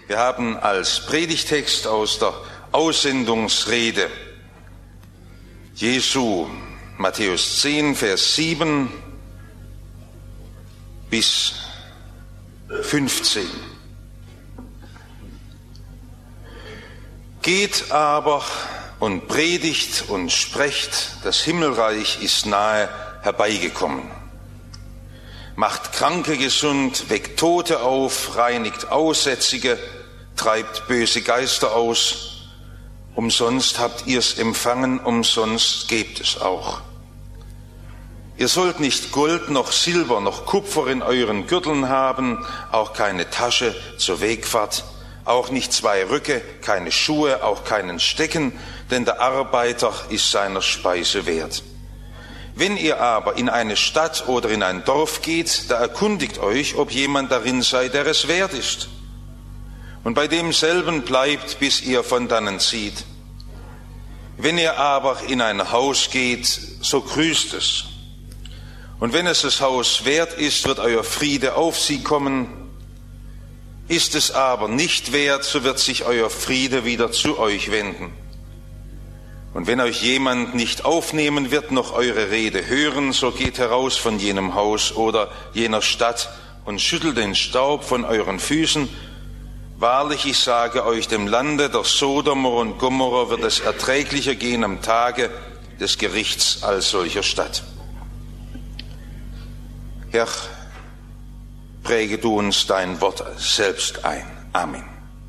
Wir haben als Predigtext aus der Aussendungsrede Jesu, Matthäus 10, Vers 7 bis 15. Geht aber und predigt und sprecht, das Himmelreich ist nahe herbeigekommen. Macht Kranke gesund, weckt Tote auf, reinigt Aussätzige, treibt böse Geister aus. Umsonst habt ihr's empfangen, umsonst gebt es auch. Ihr sollt nicht Gold noch Silber noch Kupfer in euren Gürteln haben, auch keine Tasche zur Wegfahrt, auch nicht 2 Röcke, keine Schuhe, auch keinen Stecken, denn der Arbeiter ist seiner Speise wert. Wenn ihr aber in eine Stadt oder in ein Dorf geht, da erkundigt euch, ob jemand darin sei, der es wert ist. Und bei demselben bleibt, bis ihr von dannen zieht. Wenn ihr aber in ein Haus geht, so grüßt es. Und wenn es das Haus wert ist, wird euer Friede auf sie kommen. Ist es aber nicht wert, so wird sich euer Friede wieder zu euch wenden. Und wenn euch jemand nicht aufnehmen wird, noch eure Rede hören, so geht heraus von jenem Haus oder jener Stadt und schüttelt den Staub von euren Füßen. Wahrlich, ich sage euch, dem Lande der Sodomer und Gomorrer wird es erträglicher gehen am Tage des Gerichts als solcher Stadt. Herr, präge du uns dein Wort selbst ein. Amen.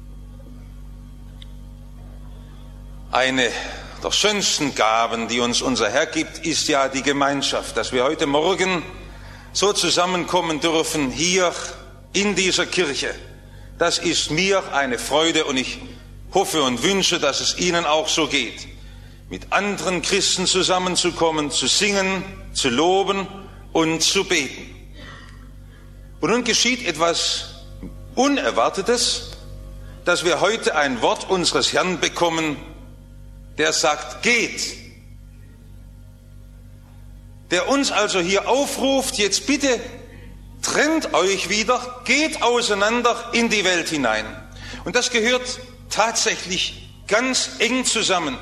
Eine der schönsten Gaben, die uns unser Herr gibt, ist ja die Gemeinschaft, dass wir heute Morgen so zusammenkommen dürfen hier in dieser Kirche. Das ist mir eine Freude und ich hoffe und wünsche, dass es Ihnen auch so geht. Mit anderen Christen zusammenzukommen, zu singen, zu loben und zu beten. Und nun geschieht etwas Unerwartetes, dass wir heute ein Wort unseres Herrn bekommen, der sagt, geht. Der uns also hier aufruft, jetzt bitte trennt euch wieder, geht auseinander in die Welt hinein. Und das gehört tatsächlich ganz eng zusammen.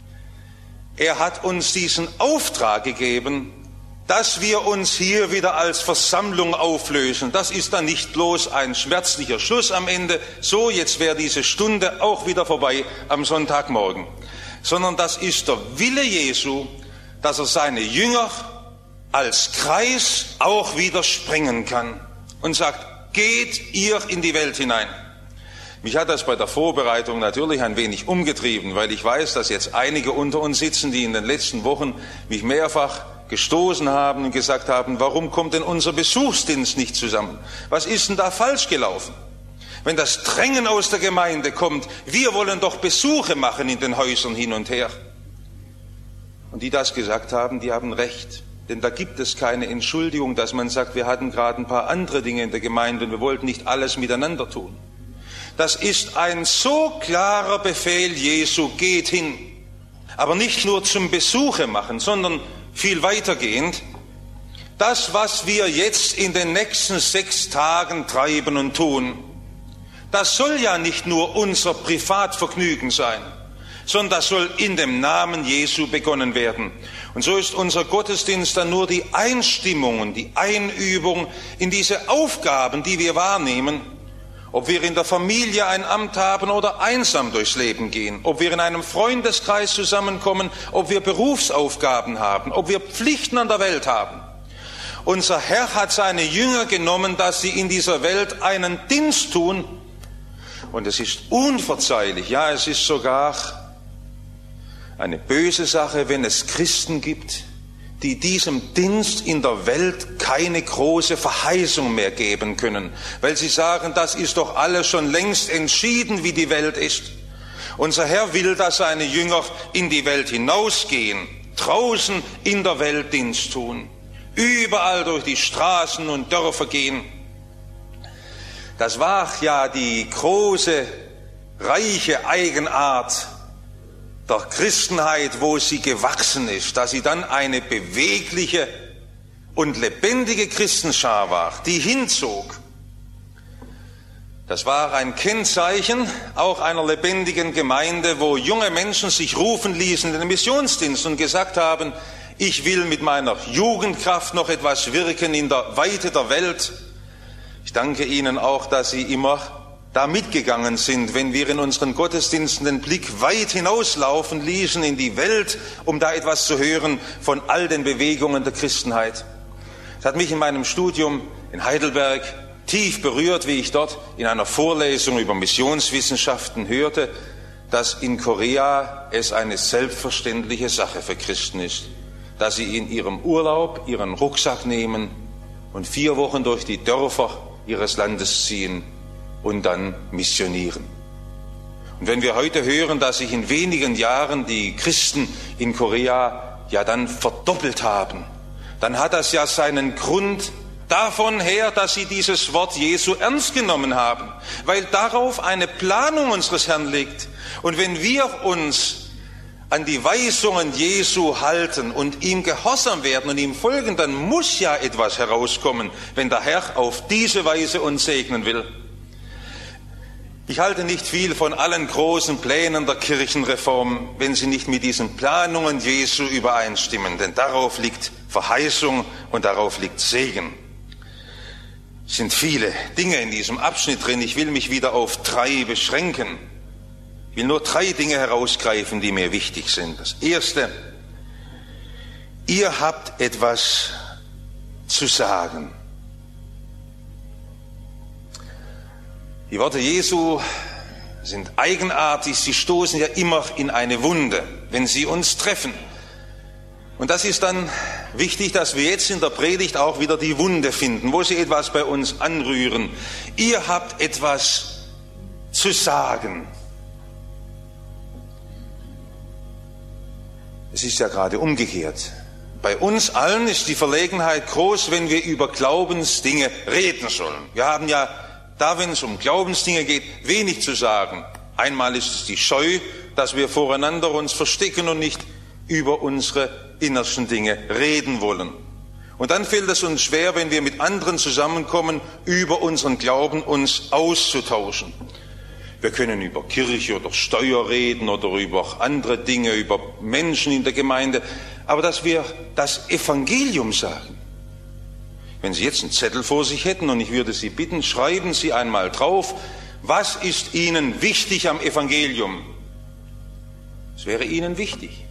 Er hat uns diesen Auftrag gegeben, dass wir uns hier wieder als Versammlung auflösen. Das ist dann nicht bloß ein schmerzlicher Schluss am Ende, so jetzt wäre diese Stunde auch wieder vorbei am Sonntagmorgen, sondern das ist der Wille Jesu, dass er seine Jünger als Kreis auch wieder sprengen kann und sagt, geht ihr in die Welt hinein. Mich hat das bei der Vorbereitung natürlich ein wenig umgetrieben, weil ich weiß, dass jetzt einige unter uns sitzen, die in den letzten Wochen mich mehrfach gestoßen haben und gesagt haben, warum kommt denn unser Besuchsdienst nicht zusammen? Was ist denn da falsch gelaufen? Wenn das Drängen aus der Gemeinde kommt, wir wollen doch Besuche machen in den Häusern hin und her. Und die das gesagt haben, die haben recht. Denn da gibt es keine Entschuldigung, dass man sagt, wir hatten gerade ein paar andere Dinge in der Gemeinde und wir wollten nicht alles miteinander tun. Das ist ein so klarer Befehl Jesu, geht hin. Aber nicht nur zum Besuche machen, sondern viel weitergehend. Das, was wir jetzt in den nächsten 6 Tagen treiben und tun, das soll ja nicht nur unser Privatvergnügen sein, sondern das soll in dem Namen Jesu begonnen werden. Und so ist unser Gottesdienst dann nur die Einstimmung und die Einübung in diese Aufgaben, die wir wahrnehmen, ob wir in der Familie ein Amt haben oder einsam durchs Leben gehen, ob wir in einem Freundeskreis zusammenkommen, ob wir Berufsaufgaben haben, ob wir Pflichten an der Welt haben. Unser Herr hat seine Jünger genommen, dass sie in dieser Welt einen Dienst tun. Und es ist unverzeihlich, ja, es ist sogar eine böse Sache, wenn es Christen gibt, die diesem Dienst in der Welt keine große Verheißung mehr geben können, weil sie sagen, das ist doch alles schon längst entschieden, wie die Welt ist. Unser Herr will, dass seine Jünger in die Welt hinausgehen, draußen in der Welt Dienst tun, überall durch die Straßen und Dörfer gehen. Das war ja die große, reiche Eigenart der Christenheit, wo sie gewachsen ist, dass sie dann eine bewegliche und lebendige Christenschar war, die hinzog. Das war ein Kennzeichen auch einer lebendigen Gemeinde, wo junge Menschen sich rufen ließen in den Missionsdienst und gesagt haben, ich will mit meiner Jugendkraft noch etwas wirken in der Weite der Welt. Ich danke Ihnen auch, dass Sie immer da mitgegangen sind, wenn wir in unseren Gottesdiensten den Blick weit hinauslaufen ließen in die Welt, um da etwas zu hören von all den Bewegungen der Christenheit. Es hat mich in meinem Studium in Heidelberg tief berührt, wie ich dort in einer Vorlesung über Missionswissenschaften hörte, dass in Korea es eine selbstverständliche Sache für Christen ist, dass sie in ihrem Urlaub ihren Rucksack nehmen und 4 Wochen durch die Dörfer ihres Landes ziehen und dann missionieren. Und wenn wir heute hören, dass sich in wenigen Jahren die Christen in Korea ja dann verdoppelt haben, dann hat das ja seinen Grund davon her, dass sie dieses Wort Jesu ernst genommen haben, weil darauf eine Planung unseres Herrn liegt. Und wenn wir uns an die Weisungen Jesu halten und ihm gehorsam werden und ihm folgen, dann muss ja etwas herauskommen, wenn der Herr auf diese Weise uns segnen will. Ich halte nicht viel von allen großen Plänen der Kirchenreform, wenn sie nicht mit diesen Planungen Jesu übereinstimmen, denn darauf liegt Verheißung und darauf liegt Segen. Es sind viele Dinge in diesem Abschnitt drin. Ich will mich wieder auf 3 beschränken. Ich will nur 3 Dinge herausgreifen, die mir wichtig sind. Das erste, ihr habt etwas zu sagen. Die Worte Jesu sind eigenartig, sie stoßen ja immer in eine Wunde, wenn sie uns treffen. Und das ist dann wichtig, dass wir jetzt in der Predigt auch wieder die Wunde finden, wo sie etwas bei uns anrühren. Ihr habt etwas zu sagen. Es ist ja gerade umgekehrt. Bei uns allen ist die Verlegenheit groß, wenn wir über Glaubensdinge reden sollen. Wir haben ja da, wenn es um Glaubensdinge geht, wenig zu sagen. Einmal ist es die Scheu, dass wir voreinander uns verstecken und nicht über unsere innersten Dinge reden wollen. Und dann fällt es uns schwer, wenn wir mit anderen zusammenkommen, über unseren Glauben uns auszutauschen. Wir können über Kirche oder Steuer reden oder über andere Dinge, über Menschen in der Gemeinde, aber dass wir das Evangelium sagen. Wenn Sie jetzt einen Zettel vor sich hätten und ich würde Sie bitten, schreiben Sie einmal drauf, was ist Ihnen wichtig am Evangelium? Es wäre Ihnen wichtig.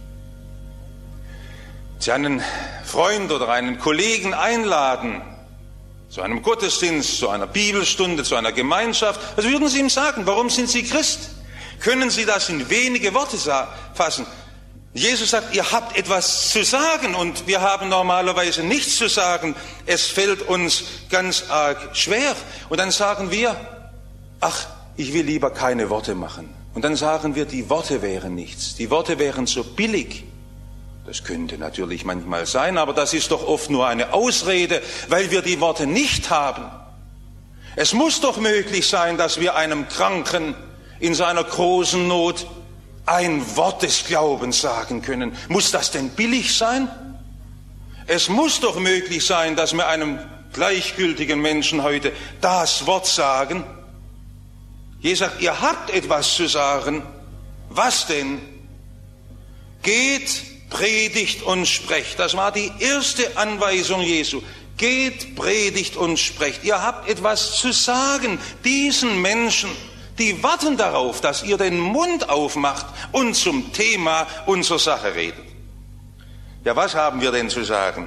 Sie einen Freund oder einen Kollegen einladen zu einem Gottesdienst, zu einer Bibelstunde, zu einer Gemeinschaft, was würden Sie ihm sagen? Warum sind Sie Christ? Können Sie das in wenige Worte fassen? Jesus sagt, ihr habt etwas zu sagen und wir haben normalerweise nichts zu sagen. Es fällt uns ganz arg schwer. Und dann sagen wir, ach, ich will lieber keine Worte machen. Und dann sagen wir, die Worte wären nichts. Die Worte wären so billig. Das könnte natürlich manchmal sein, aber das ist doch oft nur eine Ausrede, weil wir die Worte nicht haben. Es muss doch möglich sein, dass wir einem Kranken in seiner großen Not ein Wort des Glaubens sagen können. Muss das denn billig sein? Es muss doch möglich sein, dass wir einem gleichgültigen Menschen heute das Wort sagen. Jesus sagt, ihr habt etwas zu sagen. Was denn? Geht, predigt und sprecht. Das war die erste Anweisung Jesu. Geht, predigt und sprecht. Ihr habt etwas zu sagen. Diesen Menschen, die warten darauf, dass ihr den Mund aufmacht und zum Thema unserer Sache redet. Ja, was haben wir denn zu sagen?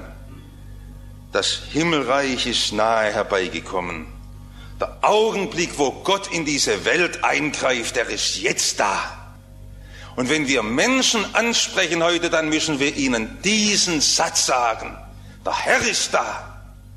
Das Himmelreich ist nahe herbeigekommen. Der Augenblick, wo Gott in diese Welt eingreift, der ist jetzt da. Und wenn wir Menschen ansprechen heute, dann müssen wir ihnen diesen Satz sagen. Der Herr ist da.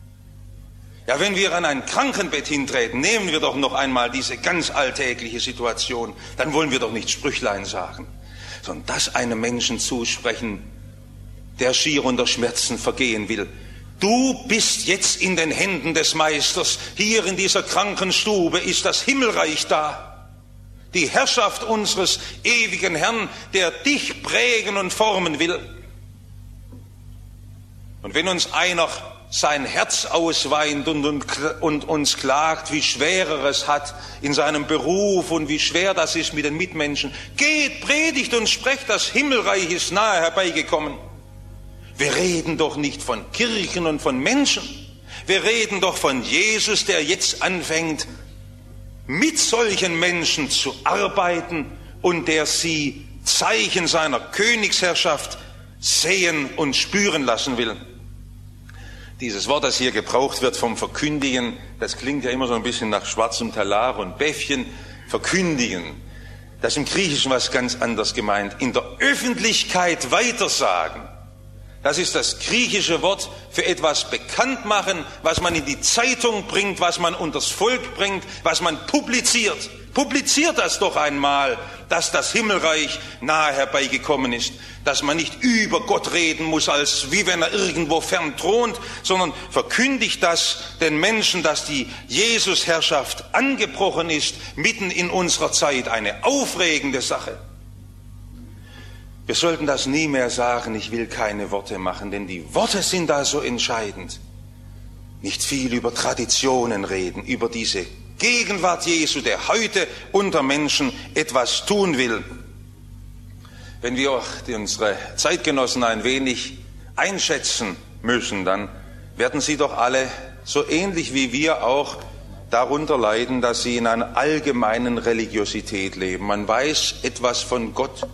Ja, wenn wir an ein Krankenbett hintreten, nehmen wir doch noch einmal diese ganz alltägliche Situation. Dann wollen wir doch nicht Sprüchlein sagen, sondern das einem Menschen zusprechen, der schier unter Schmerzen vergehen will. Du bist jetzt in den Händen des Meisters. Hier in dieser Krankenstube ist das Himmelreich da. Die Herrschaft unseres ewigen Herrn, der dich prägen und formen will. Und wenn uns einer sein Herz ausweint und uns klagt, wie schwer er es hat in seinem Beruf und wie schwer das ist mit den Mitmenschen. Geht, predigt und sprecht, das Himmelreich ist nahe herbeigekommen. Wir reden doch nicht von Kirchen und von Menschen. Wir reden doch von Jesus, der jetzt anfängt, mit solchen Menschen zu arbeiten und der sie Zeichen seiner Königsherrschaft sehen und spüren lassen will. Dieses Wort, das hier gebraucht wird vom Verkündigen, das klingt ja immer so ein bisschen nach schwarzem Talar und Bäffchen. Verkündigen, das ist im Griechischen was ganz anderes gemeint. In der Öffentlichkeit weitersagen. Das ist das griechische Wort für etwas bekannt machen, was man in die Zeitung bringt, was man unters Volk bringt, was man publiziert. Publiziert das doch einmal, dass das Himmelreich nahe herbeigekommen ist, dass man nicht über Gott reden muss, als wie wenn er irgendwo fern thront, sondern verkündigt das den Menschen, dass die Jesus-Herrschaft angebrochen ist, mitten in unserer Zeit. Eine aufregende Sache. Wir sollten das nie mehr sagen, ich will keine Worte machen, denn die Worte sind da so entscheidend. Nicht viel über Traditionen reden, über diese Gegenwart Jesu, der heute unter Menschen etwas tun will. Wenn wir unsere Zeitgenossen ein wenig einschätzen müssen, dann werden sie doch alle so ähnlich wie wir auch darunter leiden, dass sie in einer allgemeinen Religiosität leben. Man weiß etwas von Gott.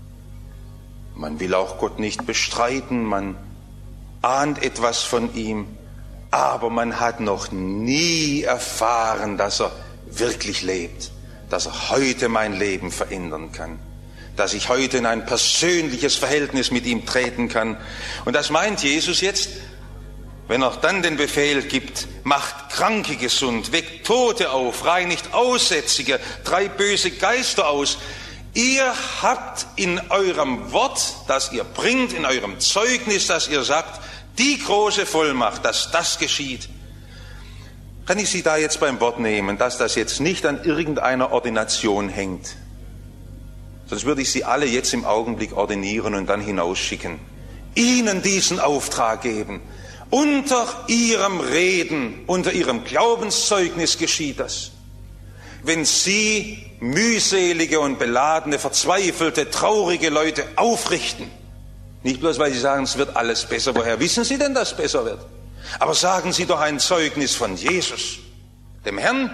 Man will auch Gott nicht bestreiten, man ahnt etwas von ihm, aber man hat noch nie erfahren, dass er wirklich lebt, dass er heute mein Leben verändern kann, dass ich heute in ein persönliches Verhältnis mit ihm treten kann. Und das meint Jesus jetzt, wenn er dann den Befehl gibt, macht Kranke gesund, weckt Tote auf, reinigt Aussätzige, treibt böse Geister aus. Ihr habt in eurem Wort, das ihr bringt, in eurem Zeugnis, das ihr sagt, die große Vollmacht, dass das geschieht. Kann ich Sie da jetzt beim Wort nehmen, dass das jetzt nicht an irgendeiner Ordination hängt? Sonst würde ich Sie alle jetzt im Augenblick ordinieren und dann hinausschicken. Ihnen diesen Auftrag geben. Unter Ihrem Reden, unter Ihrem Glaubenszeugnis geschieht das. Wenn Sie mühselige und beladene, verzweifelte, traurige Leute aufrichten, nicht bloß, weil Sie sagen, es wird alles besser. Woher wissen Sie denn, dass es besser wird? Aber sagen Sie doch ein Zeugnis von Jesus, dem Herrn,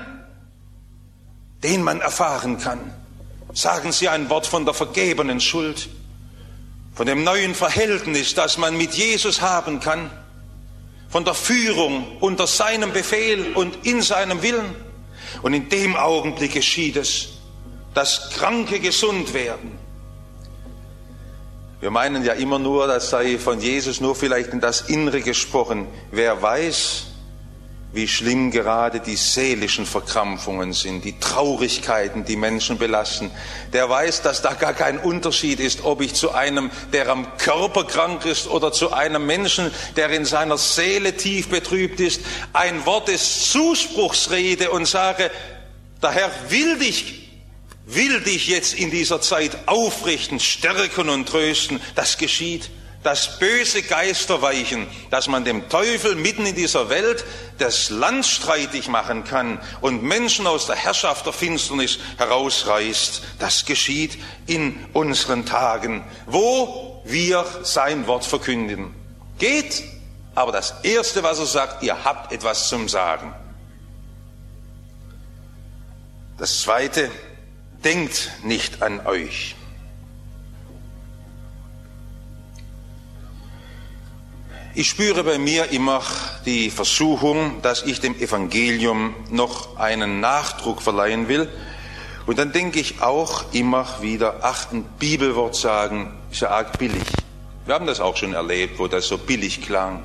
den man erfahren kann. Sagen Sie ein Wort von der vergebenen Schuld, von dem neuen Verhältnis, das man mit Jesus haben kann, von der Führung unter seinem Befehl und in seinem Willen. Und in dem Augenblick geschieht es, dass Kranke gesund werden. Wir meinen ja immer nur, das sei von Jesus nur vielleicht in das Innere gesprochen. Wer weiß, wie schlimm gerade die seelischen Verkrampfungen sind, die Traurigkeiten, die Menschen belasten, der weiß, dass da gar kein Unterschied ist, ob ich zu einem, der am Körper krank ist, oder zu einem Menschen, der in seiner Seele tief betrübt ist, ein Wort des Zuspruchs rede und sage, der Herr will dich jetzt in dieser Zeit aufrichten, stärken und trösten. Das geschieht. Dass böse Geister weichen, dass man dem Teufel mitten in dieser Welt das Land streitig machen kann und Menschen aus der Herrschaft der Finsternis herausreißt. Das geschieht in unseren Tagen, wo wir sein Wort verkündigen. Geht, aber das Erste, was er sagt, ihr habt etwas zum Sagen. Das Zweite, denkt nicht an euch. Ich spüre bei mir immer die Versuchung, dass ich dem Evangelium noch einen Nachdruck verleihen will. Und dann denke ich auch immer wieder, ach, ein Bibelwort sagen ist ja arg billig. Wir haben das auch schon erlebt, wo das so billig klang.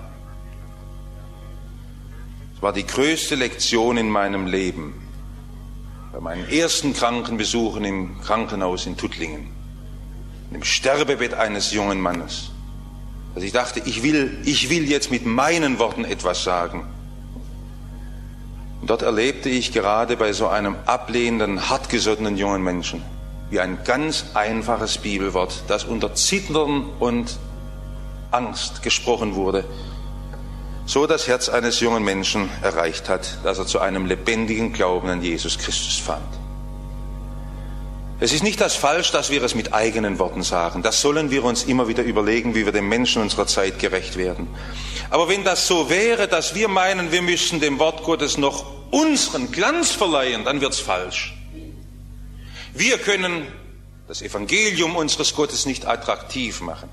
Es war die größte Lektion in meinem Leben. Bei meinen ersten Krankenbesuchen im Krankenhaus in Tuttlingen, im Sterbebett eines jungen Mannes. Also ich dachte, ich will jetzt mit meinen Worten etwas sagen. Und dort erlebte ich gerade bei so einem ablehnenden, hartgesottenen jungen Menschen, wie ein ganz einfaches Bibelwort, das unter Zittern und Angst gesprochen wurde, so das Herz eines jungen Menschen erreicht hat, dass er zu einem lebendigen Glauben an Jesus Christus fand. Es ist nicht das falsch, dass wir es mit eigenen Worten sagen. Das sollen wir uns immer wieder überlegen, wie wir den Menschen unserer Zeit gerecht werden. Aber wenn das so wäre, dass wir meinen, wir müssen dem Wort Gottes noch unseren Glanz verleihen, dann wird's falsch. Wir können das Evangelium unseres Gottes nicht attraktiv machen.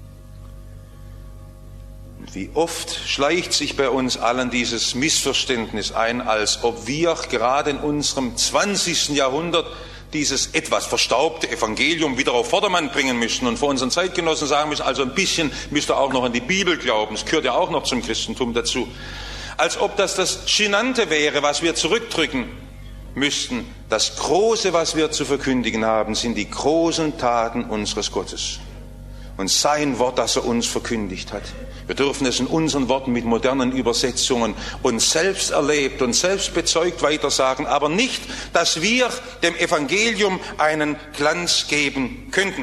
Und wie oft schleicht sich bei uns allen dieses Missverständnis ein, als ob wir gerade in unserem 20. Jahrhundert dieses etwas verstaubte Evangelium wieder auf Vordermann bringen müssen und vor unseren Zeitgenossen sagen müssen, also ein bisschen müsst ihr auch noch an die Bibel glauben, es gehört ja auch noch zum Christentum dazu. Als ob das Genannte wäre, was wir zurückdrücken müssten. Das Große, was wir zu verkündigen haben, sind die großen Taten unseres Gottes und sein Wort, das er uns verkündigt hat. Wir dürfen es in unseren Worten mit modernen Übersetzungen uns selbst erlebt und selbst bezeugt weitersagen, aber nicht, dass wir dem Evangelium einen Glanz geben könnten.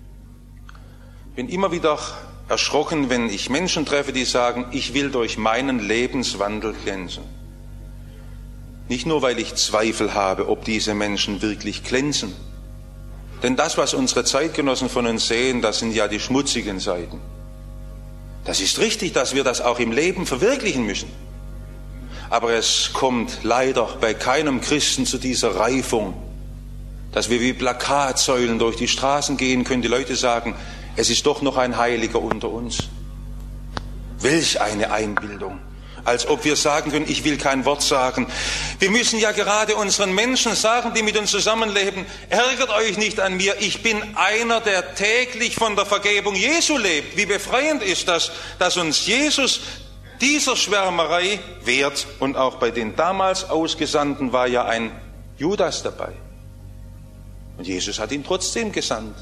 Ich bin immer wieder erschrocken, wenn ich Menschen treffe, die sagen, ich will durch meinen Lebenswandel glänzen. Nicht nur, weil ich Zweifel habe, ob diese Menschen wirklich glänzen. Denn das, was unsere Zeitgenossen von uns sehen, das sind ja die schmutzigen Seiten. Das ist richtig, dass wir das auch im Leben verwirklichen müssen. Aber es kommt leider bei keinem Christen zu dieser Reifung, dass wir wie Plakatsäulen durch die Straßen gehen können. Die Leute sagen, es ist doch noch ein Heiliger unter uns. Welch eine Einbildung. Als ob wir sagen können, ich will kein Wort sagen. Wir müssen ja gerade unseren Menschen sagen, die mit uns zusammenleben, ärgert euch nicht an mir, ich bin einer, der täglich von der Vergebung Jesu lebt. Wie befreiend ist das, dass uns Jesus dieser Schwärmerei wehrt. Und auch bei den damals Ausgesandten war ja ein Judas dabei. Und Jesus hat ihn trotzdem gesandt.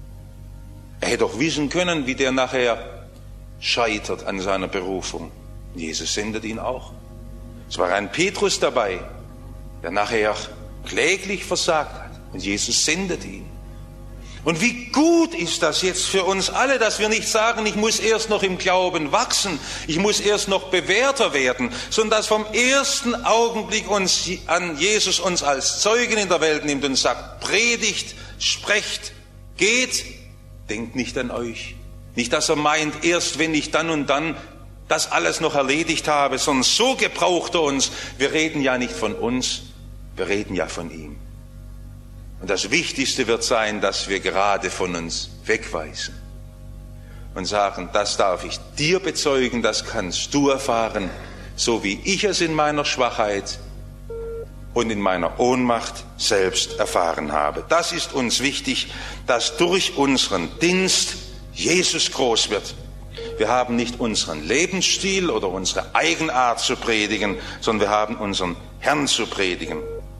Er hätte doch wissen können, wie der nachher scheitert an seiner Berufung. Jesus sendet ihn auch. Es war ein Petrus dabei, der nachher kläglich versagt hat. Und Jesus sendet ihn. Und wie gut ist das jetzt für uns alle, dass wir nicht sagen, ich muss erst noch im Glauben wachsen, ich muss erst noch bewährter werden, sondern dass vom ersten Augenblick uns an Jesus uns als Zeugen in der Welt nimmt und sagt, predigt, sprecht, geht, denkt nicht an euch. Nicht, dass er meint, erst wenn ich dann und dann das alles noch erledigt habe, sondern so gebraucht er uns. Wir reden ja nicht von uns, wir reden ja von ihm. Und das Wichtigste wird sein, dass wir gerade von uns wegweisen und sagen, das darf ich dir bezeugen, das kannst du erfahren, so wie ich es in meiner Schwachheit und in meiner Ohnmacht selbst erfahren habe. Das ist uns wichtig, dass durch unseren Dienst Jesus groß wird. Wir haben nicht unseren Lebensstil oder unsere Eigenart zu predigen, sondern wir haben unseren Herrn zu predigen.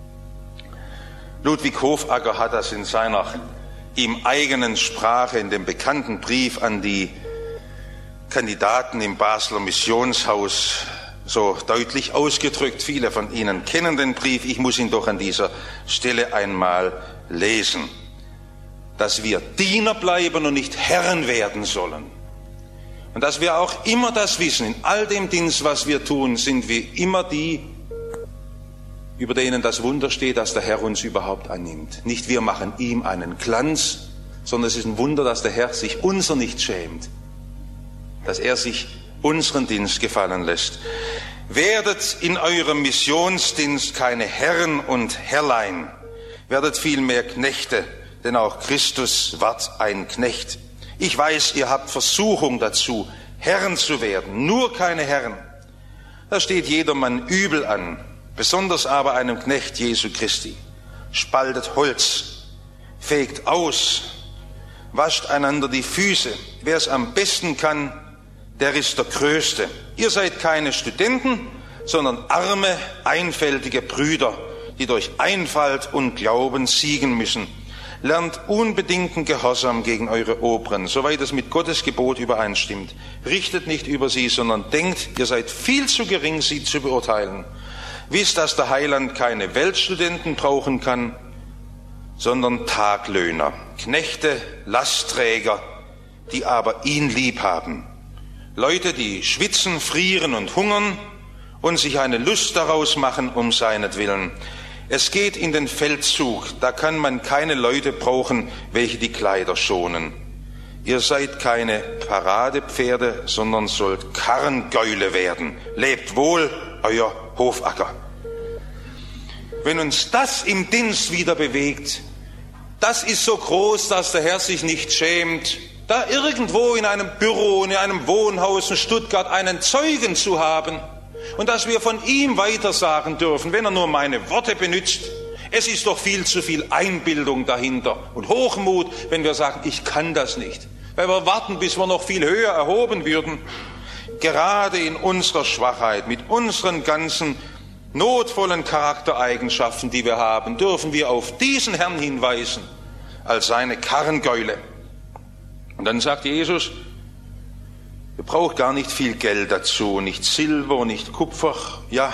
Ludwig Hofacker hat das in seiner ihm eigenen Sprache in dem bekannten Brief an die Kandidaten im Basler Missionshaus so deutlich ausgedrückt. Viele von Ihnen kennen den Brief, ich muss ihn doch an dieser Stelle einmal lesen. Dass wir Diener bleiben und nicht Herren werden sollen. Und dass wir auch immer das wissen, in all dem Dienst, was wir tun, sind wir immer die, über denen das Wunder steht, dass der Herr uns überhaupt annimmt. Nicht wir machen ihm einen Glanz, sondern es ist ein Wunder, dass der Herr sich unser nicht schämt, dass er sich unseren Dienst gefallen lässt. Werdet in eurem Missionsdienst keine Herren und Herrlein, werdet vielmehr Knechte, denn auch Christus ward ein Knecht. Ich weiß, ihr habt Versuchung dazu, Herren zu werden, nur keine Herren. Da steht jedermann übel an, besonders aber einem Knecht Jesu Christi. Spaltet Holz, fegt aus, wascht einander die Füße. Wer es am besten kann, der ist der Größte. Ihr seid keine Studenten, sondern arme, einfältige Brüder, die durch Einfalt und Glauben siegen müssen. Lernt unbedingten Gehorsam gegen eure Oberen, soweit es mit Gottes Gebot übereinstimmt. Richtet nicht über sie, sondern denkt, ihr seid viel zu gering, sie zu beurteilen. Wisst, dass der Heiland keine Weltstudenten brauchen kann, sondern Taglöhner, Knechte, Lastträger, die aber ihn lieb haben. Leute, die schwitzen, frieren und hungern und sich eine Lust daraus machen um seinetwillen. Es geht in den Feldzug, da kann man keine Leute brauchen, welche die Kleider schonen. Ihr seid keine Paradepferde, sondern sollt Karrengäule werden. Lebt wohl, euer Hofacker. Wenn uns das im Dienst wieder bewegt, das ist so groß, dass der Herr sich nicht schämt, da irgendwo in einem Büro, in einem Wohnhaus in Stuttgart einen Zeugen zu haben und dass wir von ihm weitersagen dürfen, wenn er nur meine Worte benutzt. Es ist doch viel zu viel Einbildung dahinter und Hochmut, wenn wir sagen, ich kann das nicht, weil wir warten, bis wir noch viel höher erhoben würden. Gerade in unserer Schwachheit, mit unseren ganzen notvollen Charaktereigenschaften, die wir haben, dürfen wir auf diesen Herrn hinweisen, als seine Karrengäule. Und dann sagt Jesus, ihr braucht gar nicht viel Geld dazu, nicht Silber, nicht Kupfer, ja,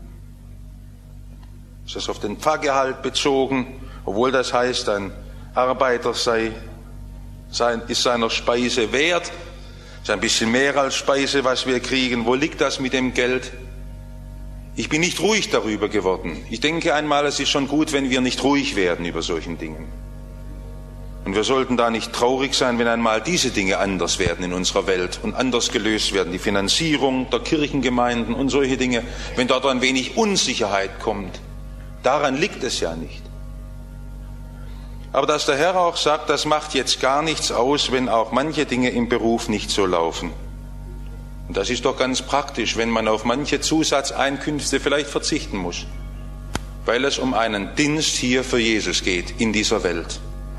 ist das auf den Pfarrgehalt bezogen, obwohl das heißt, ein Arbeiter ist seiner Speise wert, ist ein bisschen mehr als Speise, was wir kriegen. Wo liegt das mit dem Geld? Ich bin nicht ruhig darüber geworden. Ich denke einmal, es ist schon gut, wenn wir nicht ruhig werden über solchen Dingen. Und wir sollten da nicht traurig sein, wenn einmal diese Dinge anders werden in unserer Welt und anders gelöst werden. Die Finanzierung der Kirchengemeinden und solche Dinge, wenn dort ein wenig Unsicherheit kommt. Daran liegt es ja nicht. Aber dass der Herr auch sagt, das macht jetzt gar nichts aus, wenn auch manche Dinge im Beruf nicht so laufen. Und das ist doch ganz praktisch, wenn man auf manche Zusatzeinkünfte vielleicht verzichten muss, weil es um einen Dienst hier für Jesus geht in dieser Welt.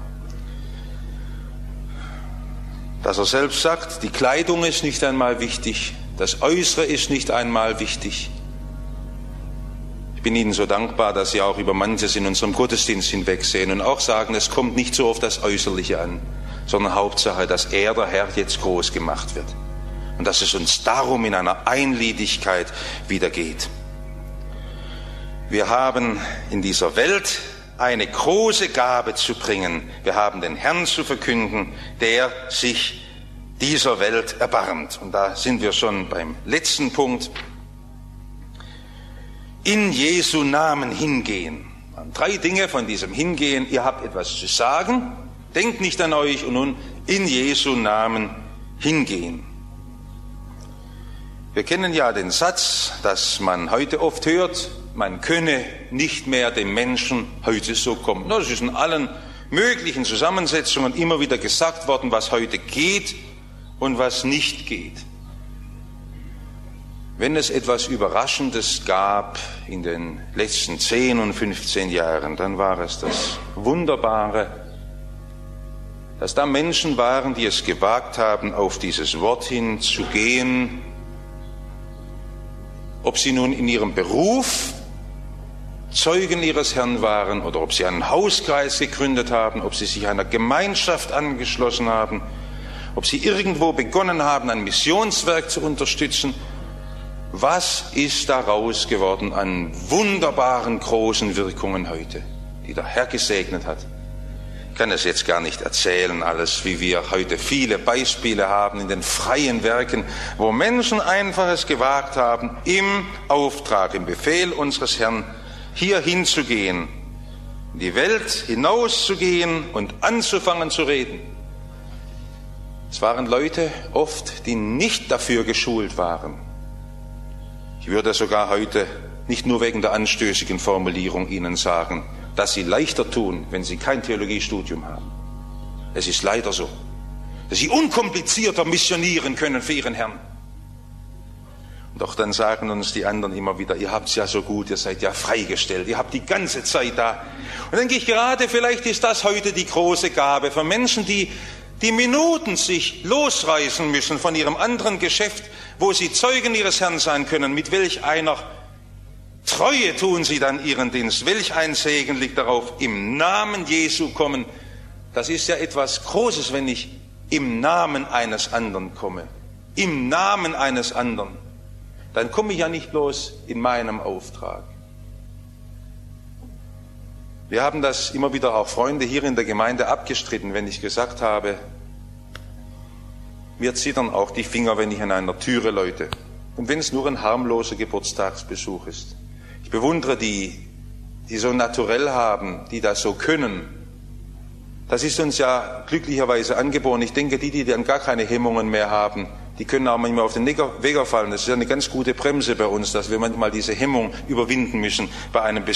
Dass er selbst sagt, die Kleidung ist nicht einmal wichtig, das Äußere ist nicht einmal wichtig. Ich bin Ihnen so dankbar, dass Sie auch über manches in unserem Gottesdienst hinwegsehen und auch sagen, es kommt nicht so auf das Äußerliche an, sondern Hauptsache, dass er, der Herr, jetzt groß gemacht wird. Und dass es uns darum in einer Einlidigkeit wieder geht. Wir haben in dieser Welt eine große Gabe zu bringen. Wir haben den Herrn zu verkünden, der sich dieser Welt erbarmt. Und da sind wir schon beim letzten Punkt. In Jesu Namen hingehen. 3 Dinge von diesem Hingehen. Ihr habt etwas zu sagen, denkt nicht an euch und nun in Jesu Namen hingehen. Wir kennen ja den Satz, dass man heute oft hört, man könne nicht mehr dem Menschen heute so kommen. Das ist in allen möglichen Zusammensetzungen immer wieder gesagt worden, was heute geht und was nicht geht. Wenn es etwas Überraschendes gab in den letzten 10 und 15 Jahren, dann war es das Wunderbare, dass da Menschen waren, die es gewagt haben, auf dieses Wort hin zu gehen, ob sie nun in ihrem Beruf Zeugen ihres Herrn waren oder ob sie einen Hauskreis gegründet haben, ob sie sich einer Gemeinschaft angeschlossen haben, ob sie irgendwo begonnen haben, ein Missionswerk zu unterstützen. Was ist daraus geworden an wunderbaren, großen Wirkungen heute, die der Herr gesegnet hat? Ich kann es jetzt gar nicht erzählen, alles, wie wir heute viele Beispiele haben in den freien Werken, wo Menschen einfach es gewagt haben, im Auftrag, im Befehl unseres Herrn, hier hinzugehen, in die Welt hinauszugehen und anzufangen zu reden. Es waren Leute oft, die nicht dafür geschult waren. Ich würde sogar heute nicht nur wegen der anstößigen Formulierung Ihnen sagen, dass Sie leichter tun, wenn Sie kein Theologiestudium haben. Es ist leider so, dass Sie unkomplizierter missionieren können für Ihren Herrn. Und doch dann sagen uns die anderen immer wieder, ihr habt es ja so gut, ihr seid ja freigestellt, ihr habt die ganze Zeit da. Und denke ich gerade, vielleicht ist das heute die große Gabe für Menschen, die Minuten sich losreißen müssen von ihrem anderen Geschäft, wo sie Zeugen ihres Herrn sein können. Mit welch einer Treue tun sie dann ihren Dienst. Welch ein Segen liegt darauf, im Namen Jesu kommen. Das ist ja etwas Großes, wenn ich im Namen eines anderen komme. Im Namen eines anderen. Dann komme ich ja nicht bloß in meinem Auftrag. Wir haben das immer wieder auch Freunde hier in der Gemeinde abgestritten, wenn ich gesagt habe, Mir zittern auch die Finger, wenn ich an einer Türe läute. Und wenn es nur ein harmloser Geburtstagsbesuch ist. Ich bewundere die so naturell haben, die das so können. Das ist uns ja glücklicherweise angeboren. Ich denke, die dann gar keine Hemmungen mehr haben, die können auch manchmal auf den Weger fallen. Das ist ja eine ganz gute Bremse bei uns, dass wir manchmal diese Hemmung überwinden müssen bei einem